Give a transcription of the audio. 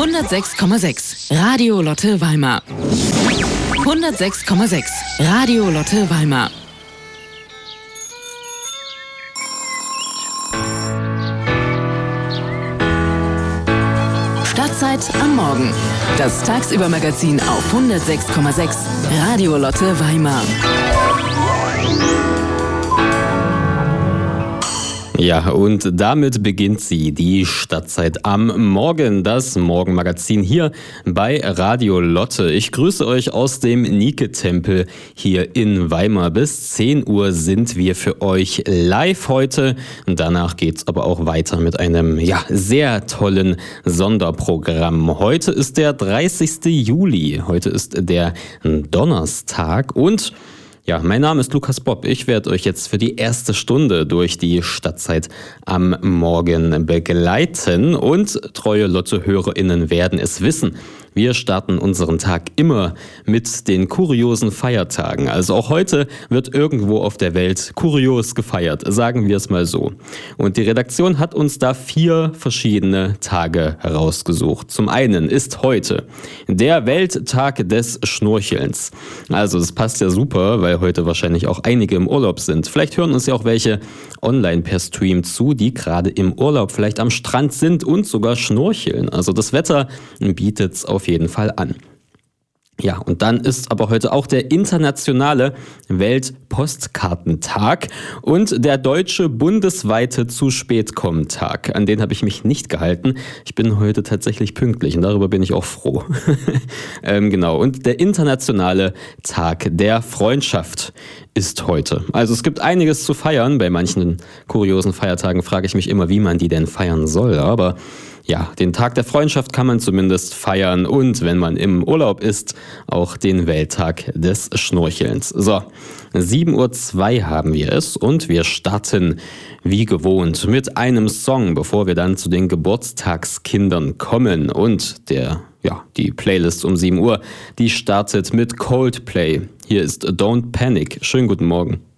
106,6 Radio Lotte Weimar. 106,6 Radio Lotte Weimar. Stadtzeit am Morgen. Das Tagsübermagazin auf 106,6 Radio Lotte Weimar. Ja, und damit beginnt sie, die Stadtzeit am Morgen, das Morgenmagazin hier bei Radio Lotte. Ich grüße euch aus dem Nike-Tempel hier in Weimar. Bis 10 Uhr sind wir für euch live heute. Danach geht's aber auch weiter mit einem sehr tollen Sonderprogramm. Heute ist der 30. Juli, heute ist der Donnerstag und mein Name ist Lukas Bob. Ich werde euch jetzt für die erste Stunde durch die Stadtzeit am Morgen begleiten und treue Lotte-HörerInnen werden es wissen. Wir starten unseren Tag immer mit den kuriosen Feiertagen. Also auch heute wird irgendwo auf der Welt kurios gefeiert, sagen wir es mal so. Und die Redaktion hat uns da 4 verschiedene Tage herausgesucht. Zum einen ist heute der Welttag des Schnorchelns. Also das passt ja super, weil heute wahrscheinlich auch einige im Urlaub sind. Vielleicht hören uns ja auch welche online per Stream zu, die gerade im Urlaub vielleicht am Strand sind und sogar schnorcheln. Also das Wetter bietet es auf jeden Fall an. Ja, und dann ist aber heute auch der internationale Weltpostkartentag und der deutsche bundesweite Zu-Spät-Kommen-Tag. An den habe ich mich nicht gehalten. Ich bin heute tatsächlich pünktlich und darüber bin ich auch froh. Genau, und der internationale Tag der Freundschaft ist heute. Also es gibt einiges zu feiern. Bei manchen kuriosen Feiertagen frage ich mich immer, wie man die denn feiern soll. Aber den Tag der Freundschaft kann man zumindest feiern und wenn man im Urlaub ist, auch den Welttag des Schnorchelns. So, 7:02 Uhr haben wir es und wir starten wie gewohnt mit einem Song, bevor wir dann zu den Geburtstagskindern kommen. Und die Playlist um 7 Uhr, die startet mit Coldplay. Hier ist Don't Panic. Schönen guten Morgen.